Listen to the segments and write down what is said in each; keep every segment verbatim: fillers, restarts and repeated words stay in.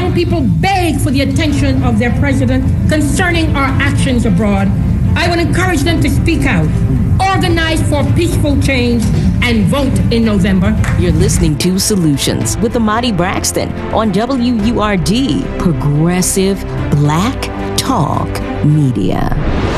young people beg for the attention of their president concerning our actions abroad, I would encourage them to speak out, organize for peaceful change, and vote in November. You're listening to Solutions with Amadi Braxton on W U R D, Progressive Black Talk Media.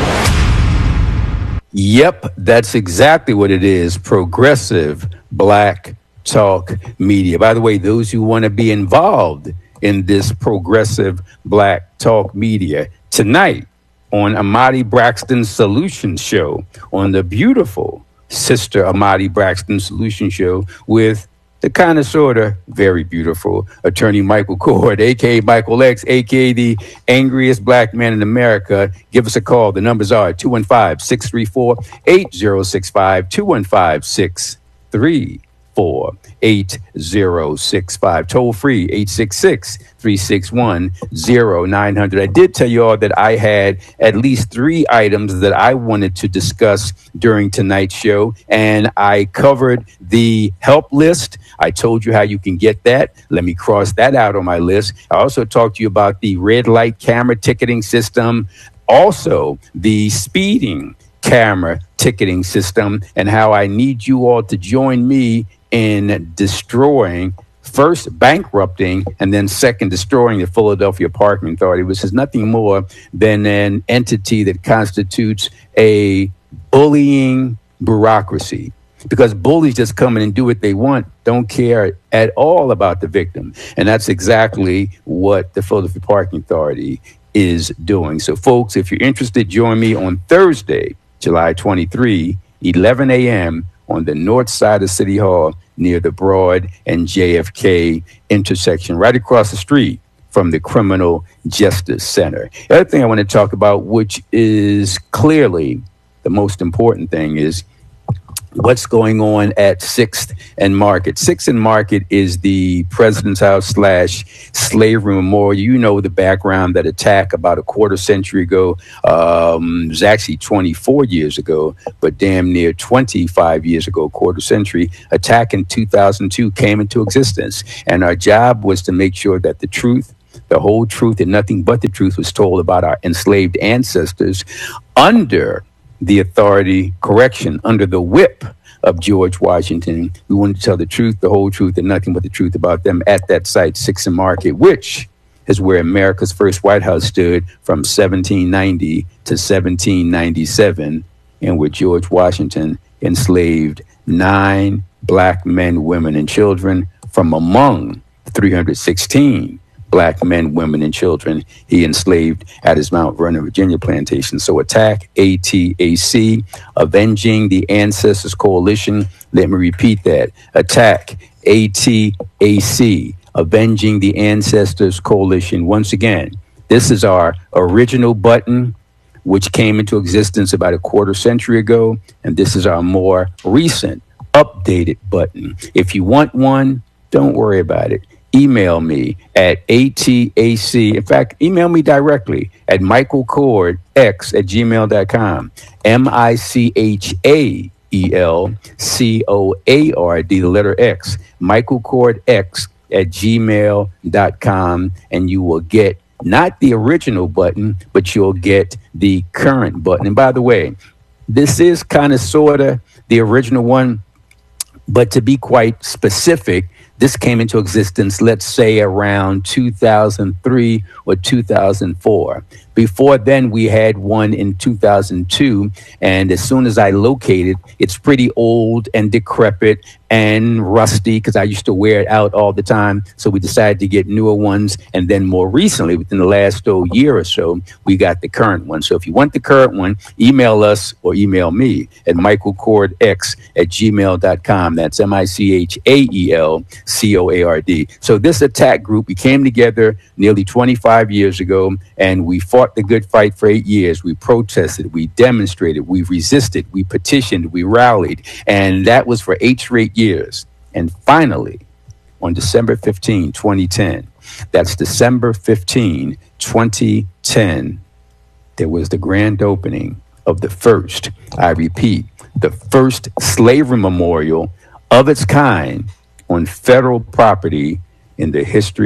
Yep, that's exactly what it is. Progressive Black Talk Media. By the way, those who want to be involved in this Progressive Black Talk Media, tonight on Amadi Braxton Solutions Show, on the beautiful Sister Amadi Braxton Solutions Show with the kind of sort of very beautiful attorney Michael Cord, a k a. Michael X, a k a the angriest black man in America. Give us a call. The numbers are two one five, six three four, eight zero six five, two one five, six three four, eight zero six five. Toll free, eight six six, three six one, zero nine hundred. I did tell you all that I had at least three items that I wanted to discuss during tonight's show, and I covered the help list. I told you how you can get that. Let me cross that out on my list. I also talked to you about the red light camera ticketing system, also the speeding camera ticketing system, and how I need you all to join me in destroying, first bankrupting, and then second destroying the Philadelphia Parking Authority, which is nothing more than an entity that constitutes a bullying bureaucracy. Because bullies just come in and do what they want, don't care at all about the victim. And that's exactly what the Philadelphia Parking Authority is doing. So, folks, if you're interested, join me on Thursday, July twenty-third, eleven a.m. on the north side of City Hall near the Broad and J F K intersection, right across the street from the Criminal Justice Center. The other thing I want to talk about, which is clearly the most important thing, is what's going on at sixth and Market. sixth and Market is the President's House slash Slavery Memorial. You know the background, that attack about a quarter century ago. Um, it was actually twenty-four years ago, but damn near twenty-five years ago, quarter century. Attack in two thousand two came into existence. And our job was to make sure that the truth, the whole truth, and nothing but the truth was told about our enslaved ancestors under the authority, correction, under the whip of George Washington. We wanted to tell the truth, the whole truth, and nothing but the truth about them at that site, sixth and Market, which is where America's first White House stood from seventeen ninety to seventeen ninety-seven, and where George Washington enslaved nine black men, women, and children from among three hundred sixteen black men, women, and children he enslaved at his Mount Vernon, Virginia plantation. So attack, A T A C, Avenging the Ancestors Coalition. Let me repeat that. Attack, A T A C, Avenging the Ancestors Coalition. Once again, this is our original button, which came into existence about a quarter century ago. And this is our more recent, updated button. If you want one, don't worry about it. Email me at A T A C. In fact, email me directly at michael cord x at gmail dot com. M I C H A E L C O A R D, the letter X. michael cord x at gmail dot com. And you will get not the original button, but you'll get the current button. And by the way, this is kind of sort of the original one, but to be quite specific, this came into existence, let's say, around two thousand three or two thousand four. Before then, we had one in two thousand two. And as soon as I located, it's pretty old and decrepit and rusty because I used to wear it out all the time. So we decided to get newer ones. And then more recently, within the last oh, year or so, we got the current one. So if you want the current one, email us or email me at michael cord x at gmail dot com. That's M I C H A E L C O A R D. So this attack group, we came together nearly twenty-five years ago, and we fought the good fight for eight years. We protested, we demonstrated, we resisted, we petitioned, we rallied, and that was for eight straight years. And finally, on December fifteenth, twenty ten, that's December fifteenth, twenty ten, there was the grand opening of the first, I repeat, the first slavery memorial of its kind on federal property in the history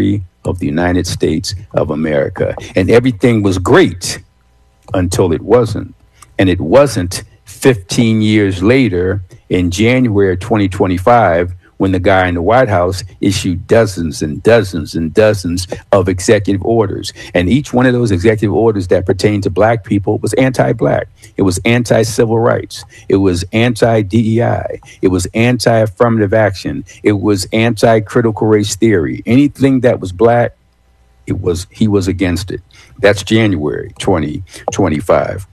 of the United States of America. And everything was great until it wasn't. And it wasn't fifteen years later in January of twenty twenty-five when the guy in the White House issued dozens and dozens and dozens of executive orders. And each one of those executive orders that pertained to black people was anti-black. It was anti-civil rights. It was anti-D E I. It was anti-affirmative action. It was anti-critical race theory. Anything that was black, it was he was against it. That's January twenty twenty-five.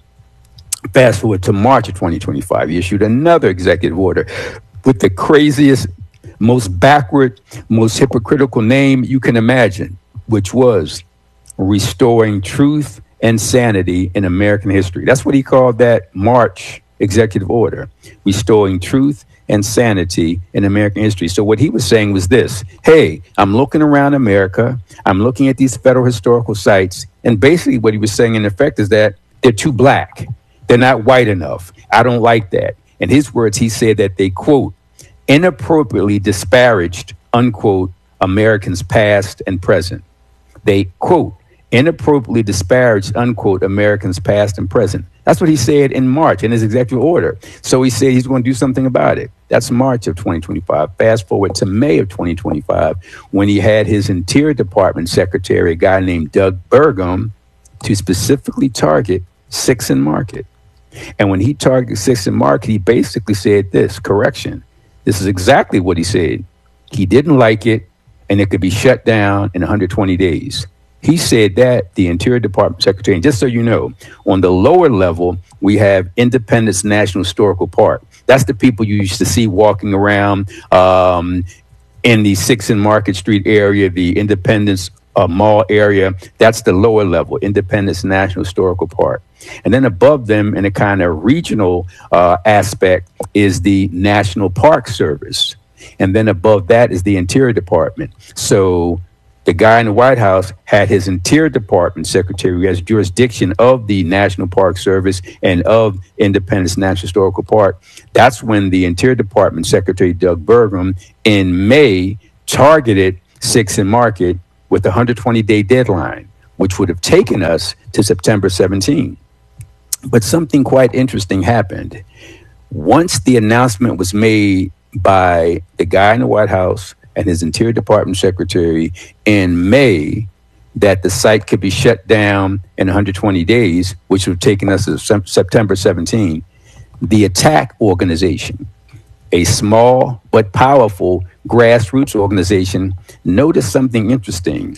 Fast forward to March of twenty twenty-five, he issued another executive order with the craziest, most backward, most hypocritical name you can imagine, which was Restoring Truth and Sanity in American History. That's what he called that March executive order, Restoring Truth and Sanity in American History. So what he was saying was this: hey, I'm looking around America, I'm looking at these federal historical sites, and basically what he was saying in effect is that they're too black. They're not white enough. I don't like that. In his words, he said that they, quote, inappropriately disparaged, unquote, Americans past and present. They, quote, inappropriately disparaged, unquote, Americans past and present. That's what he said in March in his executive order. So he said he's going to do something about it. That's March of twenty twenty-five. Fast forward to May of twenty twenty-five, when he had his Interior Department Secretary, a guy named Doug Burgum, to specifically target Sixth and Market. And when he targeted Sixth and Market, he basically said this, correction. This is exactly what he said. He didn't like it, and it could be shut down in one hundred twenty days. He said that, the Interior Department Secretary. And just so you know, on the lower level, we have Independence National Historical Park. That's the people you used to see walking around um, in the Sixth and Market Street area, the Independence uh, Mall area. That's the lower level, Independence National Historical Park. And then above them, in a kind of regional uh, aspect, is the National Park Service. And then above that is the Interior Department. So the guy in the White House had his Interior Department Secretary, who has jurisdiction of the National Park Service and of Independence National Historical Park. That's when the Interior Department Secretary, Doug Burgum, in May targeted Sixth and Market with a one hundred twenty day deadline, which would have taken us to September seventeenth. But something quite interesting happened. Once the announcement was made by the guy in the White House and his Interior Department Secretary in May that the site could be shut down in one hundred twenty days, which would have taken us to September seventeenth, the Attack Organization, a small but powerful grassroots organization, noticed something interesting.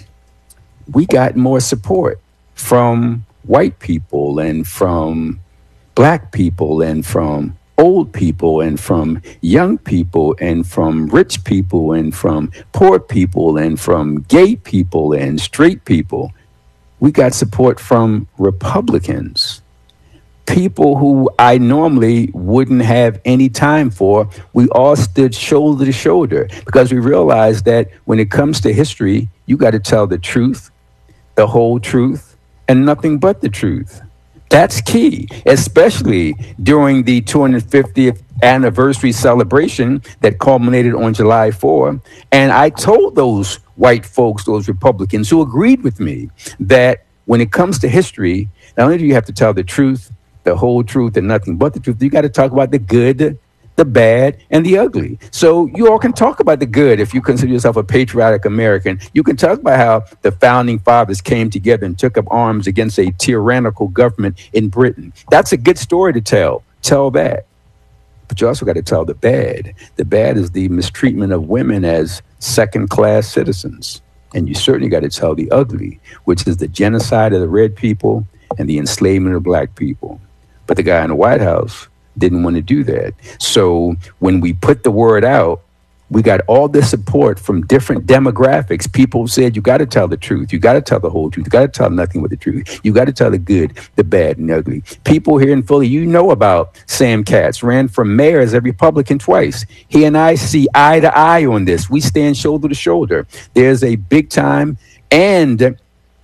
We got more support from white people and from black people and from old people and from young people and from rich people and from poor people and from gay people and straight people. We got support from Republicans, people who I normally wouldn't have any time for. We all stood shoulder to shoulder because we realized that when it comes to history, you got to tell the truth, the whole truth, and nothing but the truth. That's key, especially during the two hundred fiftieth anniversary celebration that culminated on July fourth. And I told those white folks, those Republicans who agreed with me, that when it comes to history, not only do you have to tell the truth, the whole truth, and nothing but the truth, you got to talk about the good, the bad, and the ugly. So you all can talk about the good if you consider yourself a patriotic American. You can talk about how the founding fathers came together and took up arms against a tyrannical government in Britain. That's a good story to tell. Tell that. But you also got to tell the bad. The bad is the mistreatment of women as second-class citizens. And you certainly got to tell the ugly, which is the genocide of the red people and the enslavement of black people. But the guy in the White House didn't want to do that. So when we put the word out, we got all this support from different demographics. People said, you got to tell the truth. You got to tell the whole truth. You got to tell nothing but the truth. You got to tell the good, the bad, and the ugly. People here in Philly, you know about Sam Katz, ran for mayor as a Republican twice. He and I see eye to eye on this. We stand shoulder to shoulder. There's a big time and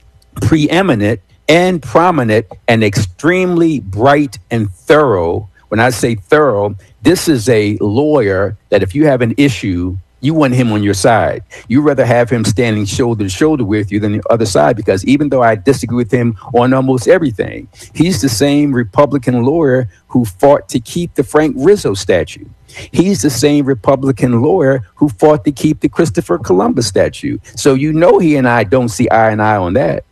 preeminent and prominent and extremely bright and thorough. When I say thorough, this is a lawyer that if you have an issue You want him on your side. You rather have him standing shoulder to shoulder with you than the other side, because even though I disagree with him on almost everything, he's the same Republican lawyer who fought to keep the Frank Rizzo statue. He's the same Republican lawyer who fought to keep the Christopher Columbus statue. So you know he and I don't see eye and eye on that.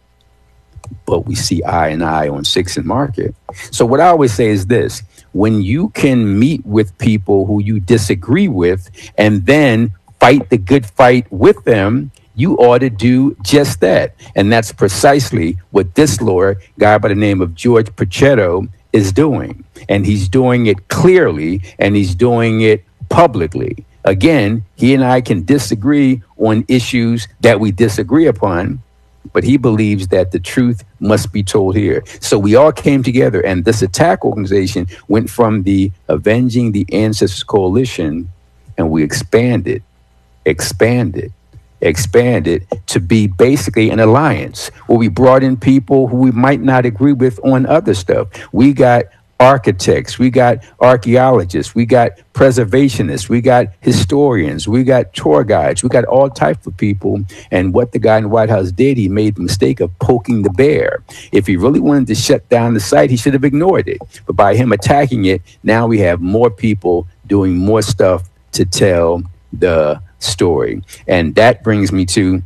But we see eye and eye on Sixth and Market. So what I always say is this: when you can meet with people who you disagree with and then fight the good fight with them, you ought to do just that. And that's precisely what this lawyer, guy by the name of George Pichetto, is doing. And he's doing it clearly, and he's doing it publicly. Again, he and I can disagree on issues that we disagree upon, but he believes that the truth must be told here. So we all came together, and this attack organization went from the Avenging the Ancestors Coalition, and we expanded, expanded, expanded to be basically an alliance where we brought in people who we might not agree with on other stuff. We got architects, we got archaeologists, we got preservationists, we got historians, we got tour guides, we got all types of people. And what the guy in the White House did, he made the mistake of poking the bear. If he really wanted to shut down the site, he should have ignored it. But by him attacking it, now we have more people doing more stuff to tell the story. And that brings me to,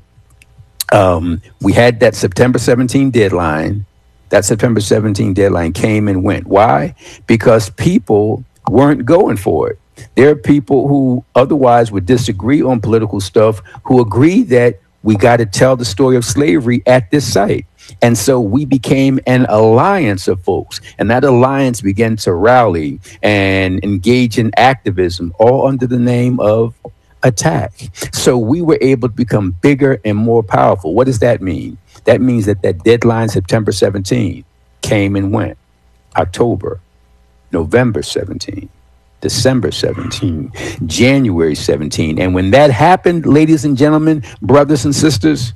um, we had that September seventeenth deadline. That September seventeenth deadline came and went. Why? Because people weren't going for it. There are people who otherwise would disagree on political stuff who agree that we got to tell the story of slavery at this site. And so we became an alliance of folks, and that alliance began to rally and engage in activism, all under the name of attack. So we were able to become bigger and more powerful. What does that mean? That means that that deadline, September seventeenth, came and went. October, November seventeenth, December seventeenth, January seventeenth. And when that happened, ladies and gentlemen, brothers and sisters,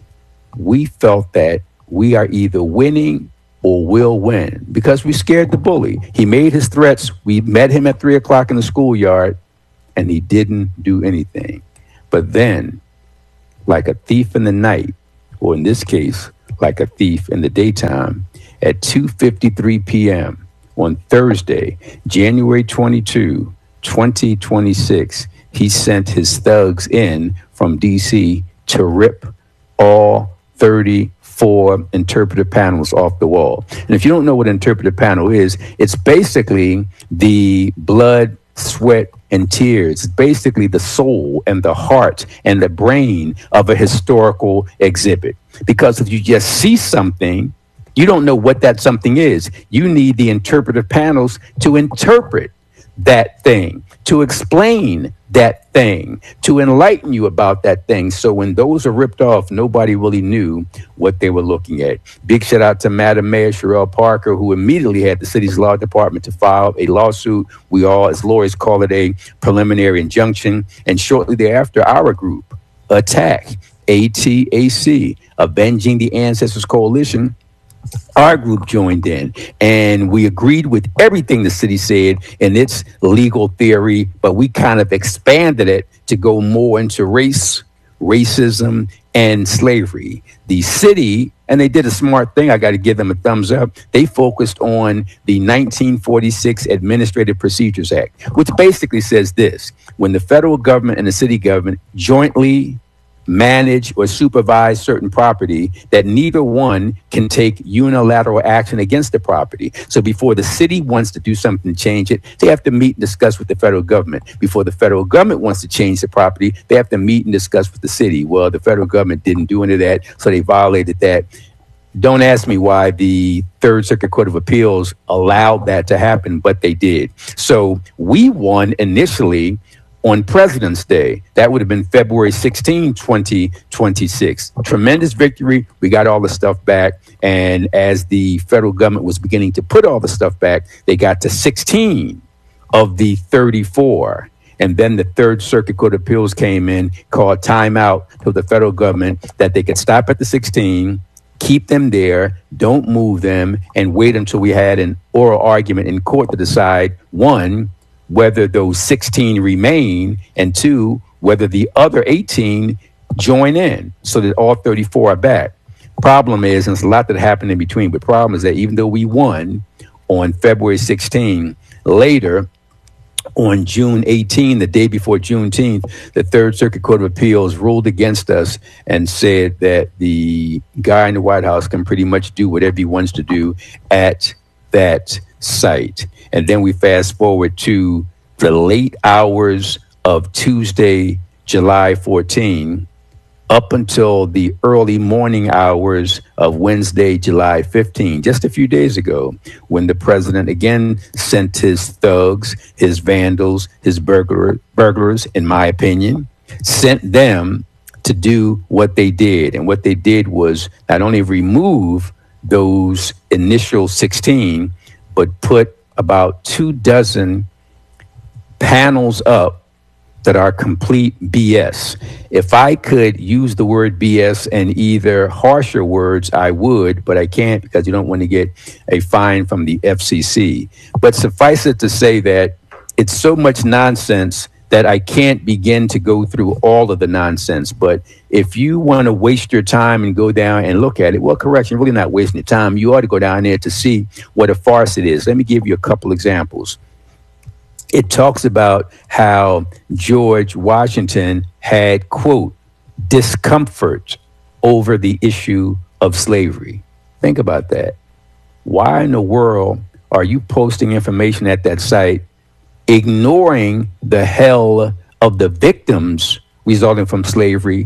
we felt that we are either winning or will win, because we scared the bully. He made his threats. We met him at three o'clock in the schoolyard, and he didn't do anything. But then, like a thief in the night, or in this case, like a thief in the daytime, at two fifty-three p.m. on Thursday, January twenty-second, twenty twenty-six, he sent his thugs in from D C to rip all thirty-four interpretive panels off the wall. And if you don't know what an interpretive panel is, it's basically the blood, sweat, and tears. It's basically the soul and the heart and the brain of a historical exhibit. Because if you just see something, you don't know what that something is. You need the interpretive panels to interpret that thing, to explain that thing, to enlighten you about that thing. So when those are ripped off, nobody really knew what they were looking at. Big shout out to Madam Mayor Sherelle Parker, who immediately had the city's law department to file a lawsuit. We all, as lawyers, call it a preliminary injunction. And shortly thereafter, our group, Attack, A T A C, Avenging the Ancestors Coalition, our group joined in, and we agreed with everything the city said in its legal theory, but we kind of expanded it to go more into race, racism, and slavery. The city, and they did a smart thing, I got to give them a thumbs up, they focused on the nineteen forty-six Administrative Procedures Act, which basically says this: when the federal government and the city government jointly manage or supervise certain property, that neither one can take unilateral action against the property. So before the city wants to do something to change it, they have to meet and discuss with the federal government. Before the federal government wants to change the property, they have to meet and discuss with the city. Well, the federal government didn't do any of that, so they violated that. Don't ask me why the Third Circuit Court of Appeals allowed that to happen, but they did. So we won initially on President's Day. That would have been February sixteenth, twenty twenty-six. Tremendous victory. We got all the stuff back. And as the federal government was beginning to put all the stuff back, they got to sixteen of the thirty-four. And then the Third Circuit Court of Appeals came in, called timeout to the federal government that they could stop at the sixteen, keep them there, don't move them, and wait until we had an oral argument in court to decide, one, whether those sixteen remain, and two, whether the other eighteen join in so that all thirty-four are back. Problem is, and there's a lot that happened in between, but problem is that even though we won on February sixteenth, later on June eighteenth, the day before Juneteenth, the Third Circuit Court of Appeals ruled against us and said that the guy in the White House can pretty much do whatever he wants to do at that site. And then we fast forward to the late hours of Tuesday, July fourteenth, up until the early morning hours of Wednesday, July fifteenth, just a few days ago, when the president again sent his thugs, his vandals, his burglar, burglars, in my opinion, sent them to do what they did. And what they did was not only remove those initial sixteen, but put about two dozen panels up that are complete B S. If I could use the word B S in either harsher words, I would, but I can't because you don't want to get a fine from the F C C. But suffice it to say that it's so much nonsense that I can't begin to go through all of the nonsense. But if you want to waste your time and go down and look at it, well, correction, really not wasting your time. You ought to go down there to see what a farce it is. Let me give you a couple examples. It talks about how George Washington had, quote, discomfort over the issue of slavery. Think about that. Why in the world are you posting information at that site, ignoring the hell of the victims resulting from slavery,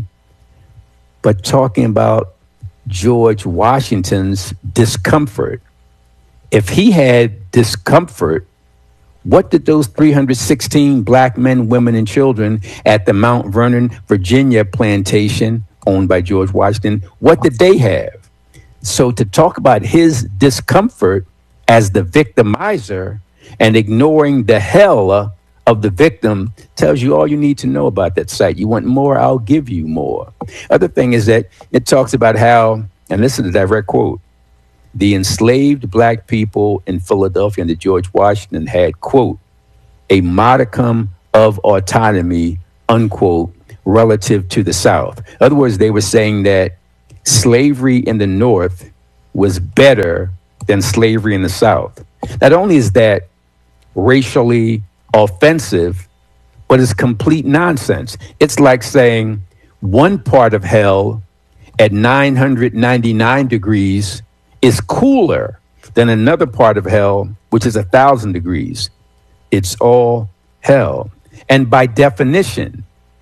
but talking about George Washington's discomfort? If he had discomfort, what did those three hundred sixteen black men, women, and children at the Mount Vernon, Virginia plantation owned by George Washington, what did they have? So to talk about his discomfort as the victimizer and ignoring the hell of the victim tells you all you need to know about that site. You want more? I'll give you more. Other thing is that it talks about how, and this is a direct quote, the enslaved black people in Philadelphia under George Washington had, quote, a modicum of autonomy, unquote, relative to the South. In other words, they were saying that slavery in the North was better than slavery in the South. Not only is that racially offensive, but it's complete nonsense. It's like saying one part of hell at nine hundred ninety-nine degrees is cooler than another part of hell, which is a thousand degrees. It's all hell. And by definition,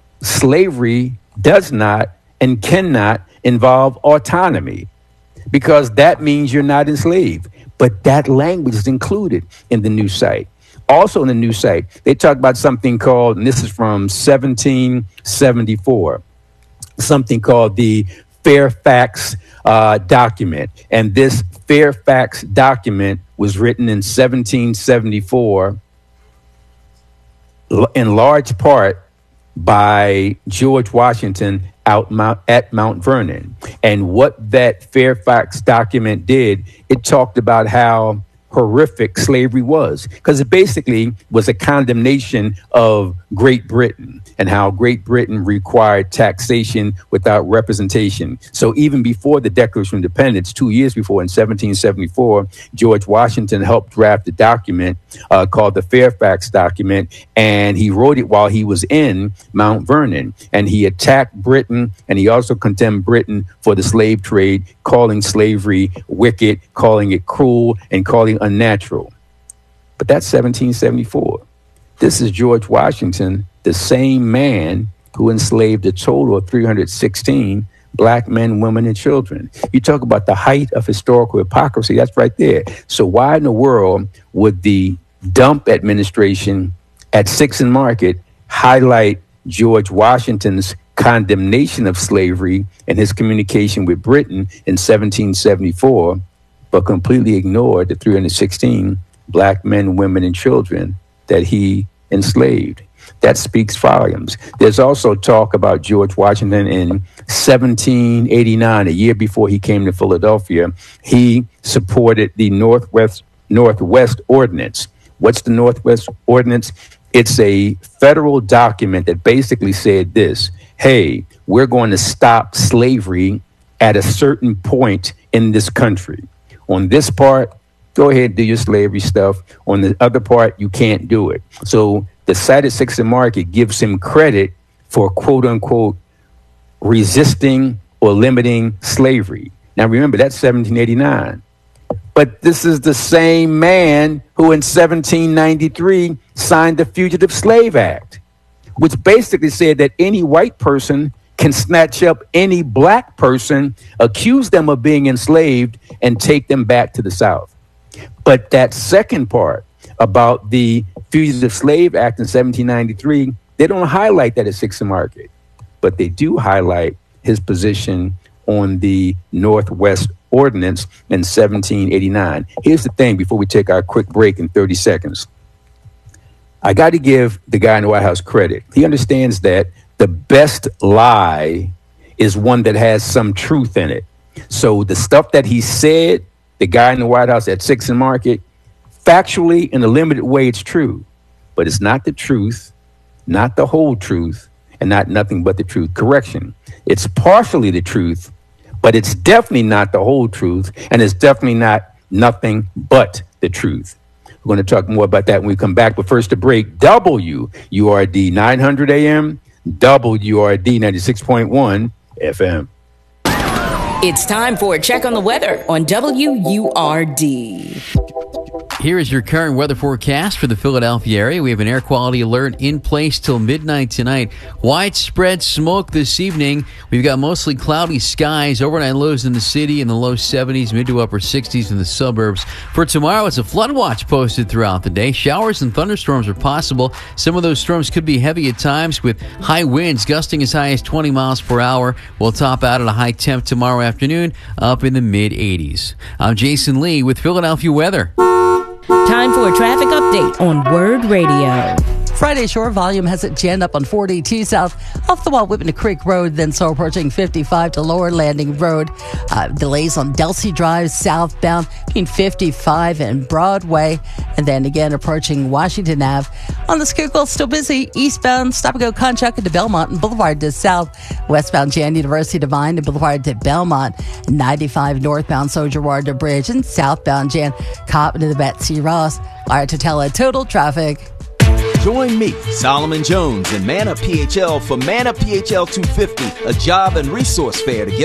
slavery does not and cannot involve autonomy, because that means you're not enslaved. But that language is included in the new site. Also in the new site, they talk about something called, and this is from seventeen seventy-four, something called the Fairfax uh, document. And this Fairfax document was written in seventeen seventy-four, in large part by George Washington out Mount, at Mount Vernon. And what that Fairfax document did, it talked about how horrific slavery was, because it basically was a condemnation of Great Britain and how Great Britain required taxation without representation. So even before the Declaration of Independence, two years before, in seventeen seventy-four, George Washington helped draft a document uh, called the Fairfax document, and he wrote it while he was in Mount Vernon, and he attacked Britain, and he also condemned Britain for the slave trade, calling slavery wicked, calling it cruel, and calling it unnatural. But that's seventeen seventy-four. This is George Washington, the same man who enslaved a total of three hundred sixteen black men, women, and children. You talk about the height of historical hypocrisy, that's right there. So why in the world would the dump administration at Sixth and Market highlight George Washington's condemnation of slavery and his communication with Britain in seventeen seventy-four, but completely ignored the three hundred sixteen black men, women, and children that he enslaved? That speaks volumes. There's also talk about George Washington in seventeen eighty-nine, a year before he came to Philadelphia. He supported the Northwest Northwest Ordinance. What's the Northwest Ordinance? It's a federal document that basically said this: hey, we're going to stop slavery at a certain point in this country. On this part, go ahead and do your slavery stuff. On the other part, you can't do it. So the cited Sixth Market gives him credit for, quote unquote, resisting or limiting slavery. Now, remember, that's seventeen eighty-nine. But this is the same man who in seventeen ninety-three signed the Fugitive Slave Act, which basically said that any white person can snatch up any black person, accuse them of being enslaved, and take them back to the South. But that second part about the Fugitive Slave Act in seventeen ninety-three, they don't highlight that at Sixth Market, but they do highlight his position on the Northwest Ordinance in seventeen eighty-nine. Here's the thing before we take our quick break in thirty seconds. I got to give the guy in the White House credit. He understands that the best lie is one that has some truth in it. So the stuff that he said, the guy in the White House at Sixth and Market, factually, in a limited way, it's true. But it's not the truth, not the whole truth, and not nothing but the truth. Correction. It's partially the truth, but it's definitely not the whole truth, and it's definitely not nothing but the truth. We're going to talk more about that when we come back. But first, a break. W U R D nine hundred A M, W U R D ninety-six point one F M. It's time for a check on the weather on W U R D. Here is your current weather forecast for the Philadelphia area. We have an air quality alert in place till midnight tonight. Widespread smoke this evening. We've got mostly cloudy skies. Overnight lows in the city in the low seventies, mid to upper sixties in the suburbs. For tomorrow, it's a flood watch posted throughout the day. Showers and thunderstorms are possible. Some of those storms could be heavy at times with high winds gusting as high as twenty miles per hour. We'll top out at a high temp tomorrow afternoon up in the mid eighties. I'm Jason Lee with Philadelphia weather. Time for a traffic update on Word Radio. Friday shore volume has it jammed up on forty-two south off the Walt Whitman Creek Road, then so approaching fifty-five to Lower Landing Road. Uh, delays on Delsey Drive southbound between fifty-five and Broadway, and then again approaching Washington Avenue. On the Schuylkill, still busy eastbound, stop and go Conchuck to Belmont and Boulevard to South. Westbound Jan University Divine to Boulevard to Belmont. ninety-five northbound Soldier Ward to Bridge, and southbound Jan Coppin to the Betsy Ross. All right, to tell a total traffic. Join me, Solomon Jones, and Man Up P H L for Man Up P H L two fifty, a job and resource fair to get